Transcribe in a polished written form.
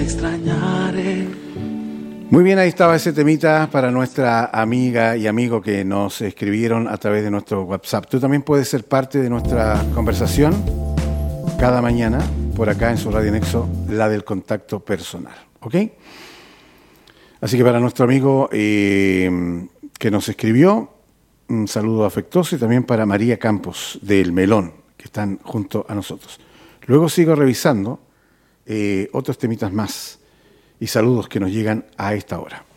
extrañaré. Muy bien, ahí estaba ese temita para nuestra amiga y amigo que nos escribieron a través de nuestro WhatsApp. Tú también puedes ser parte de nuestra conversación cada mañana por acá en su Radio Nexo, la del contacto personal, ¿ok? Así que para nuestro amigo que nos escribió, un saludo afectuoso, y también para María Campos del Melón, que están junto a nosotros. Luego sigo revisando otros temitas más y saludos que nos llegan a esta hora.